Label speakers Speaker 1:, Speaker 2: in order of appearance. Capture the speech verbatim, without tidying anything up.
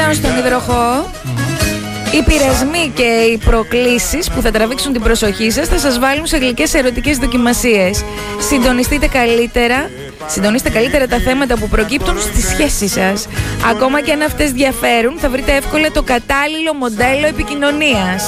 Speaker 1: λοιπόν στον υδροχό. Οι πειρασμοί και οι προκλήσεις που θα τραβήξουν την προσοχή σας θα σας βάλουν σε γλυκές ερωτικές δοκιμασίες. Συντονιστείτε καλύτερα, συντονίστε καλύτερα τα θέματα που προκύπτουν στη σχέση σας. Ακόμα και αν αυτές διαφέρουν, θα βρείτε εύκολα το κατάλληλο μοντέλο επικοινωνίας.